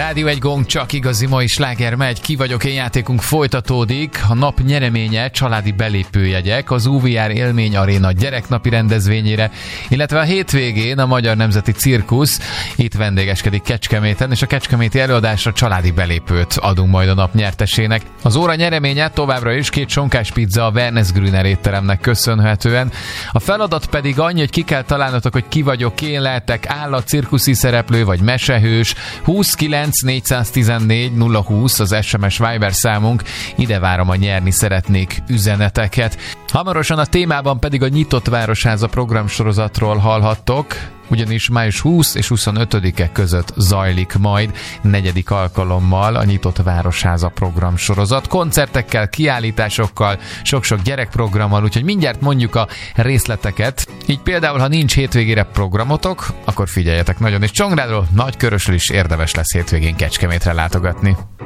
Rádió egy gong, csak igazi mai sláger megy. Ki vagyok én játékunk folytatódik. A nap nyereménye családi belépőjegyek az UVR Élmény Aréna gyereknapi rendezvényére, illetve a hétvégén a Magyar Nemzeti Cirkusz itt vendégeskedik Kecskeméten, és a kecskeméti előadásra családi belépőt adunk majd a nap nyertesének. Az óra nyereménye továbbra is 2 sonkás pizza a Wernes Grüner étteremnek köszönhetően. A feladat pedig annyi, hogy ki kell találnotok, hogy ki vagyok én, lehetek állat, cirkuszi szereplő vagy mesehős. 29 414 020 az SMS Viber számunk, ide várom a nyerni szeretnék üzeneteket. Hamarosan a témában pedig a Nyitott Városháza programsorozatról hallhattok, ugyanis május 20 és 25-e között zajlik majd 4. alkalommal a Nyitott Városháza programsorozat, koncertekkel, kiállításokkal, sok-sok gyerekprogrammal, úgyhogy mindjárt mondjuk a részleteket. Így például, ha nincs hétvégére programotok, akkor figyeljetek nagyon, és Csongrádról, Nagykörösről is érdemes lesz hétvégén Kecskemétre látogatni.